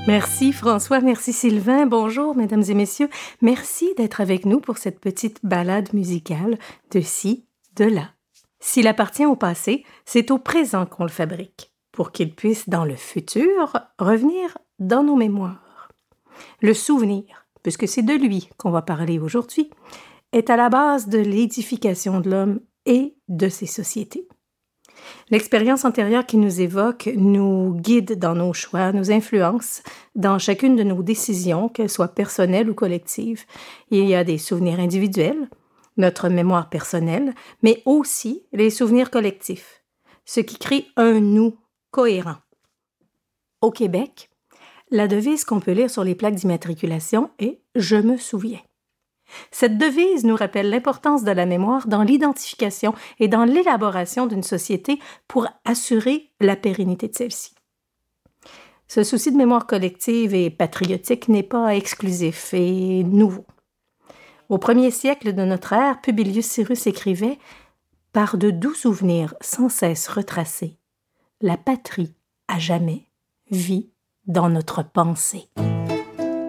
Merci François, merci Sylvain, bonjour mesdames et messieurs, merci d'être avec nous pour cette petite balade musicale de ci, de là. S'il appartient au passé, c'est au présent qu'on le fabrique, pour qu'il puisse dans le futur revenir dans nos mémoires. Le souvenir, puisque c'est de lui qu'on va parler aujourd'hui, est à la base de l'édification de l'homme et de ses sociétés. L'expérience antérieure qui nous évoque nous guide dans nos choix, nous influence dans chacune de nos décisions, qu'elles soient personnelles ou collectives. Il y a des souvenirs individuels, notre mémoire personnelle, mais aussi les souvenirs collectifs, ce qui crée un nous cohérent. Au Québec, la devise qu'on peut lire sur les plaques d'immatriculation est « Je me souviens ». Cette devise nous rappelle l'importance de la mémoire dans l'identification et dans l'élaboration d'une société pour assurer la pérennité de celle-ci. Ce souci de mémoire collective et patriotique n'est pas exclusif et nouveau. Au 1er siècle de notre ère, Publius Syrus écrivait « Par de doux souvenirs sans cesse retracés, la patrie, à jamais, vit dans notre pensée. »